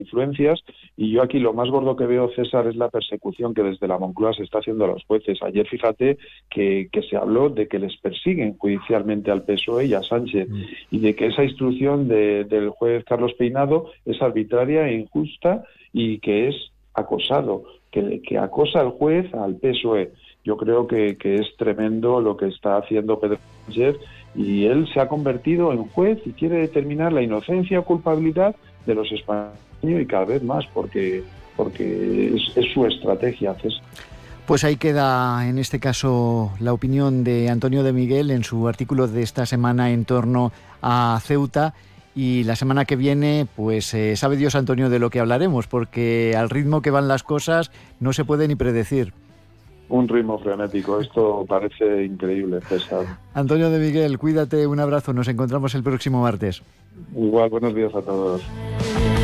influencias, y yo aquí lo más gordo que veo, César, es la persecución que desde la Moncloa se está haciendo a los jueces. Ayer fíjate que se habló de que les persiguen judicialmente al PSOE y a Sánchez, y de que esa instrucción del juez Carlos Peinado es arbitraria e injusta y que es acosado, que acosa al juez al PSOE. Yo creo que es tremendo lo que está haciendo Pedro Sánchez, y él se ha convertido en juez y quiere determinar la inocencia o culpabilidad de los españoles, y cada vez más, porque es su estrategia. Pues ahí queda, en este caso, la opinión de Antonio de Miguel en su artículo de esta semana en torno a Ceuta. Y la semana que viene, pues sabe Dios, Antonio, de lo que hablaremos, porque al ritmo que van las cosas no se puede ni predecir. Un ritmo frenético, esto parece increíble, César. Antonio de Miguel, cuídate, un abrazo, nos encontramos el próximo martes. Igual, buenos días a todos.